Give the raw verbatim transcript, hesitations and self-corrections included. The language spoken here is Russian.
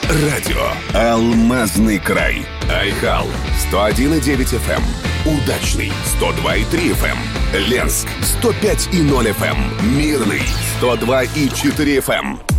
Радио «Алмазный край». Айхал сто один и девять эф эм. Удачный сто два и три эф эм. Ленск сто пять и ноль эф эм. Мирный сто два и четыре эф эм.